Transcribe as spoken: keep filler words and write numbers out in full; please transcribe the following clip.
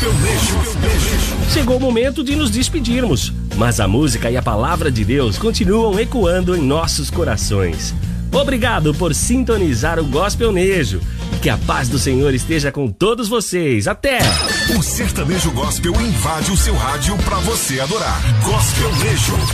Chegou o momento de nos despedirmos, mas a música e a palavra de Deus continuam ecoando em nossos corações. Obrigado por sintonizar o Gospel Nejo. Que a paz do Senhor esteja com todos vocês. Até! O sertanejo gospel invade o seu rádio para você adorar. Gospel Nejo.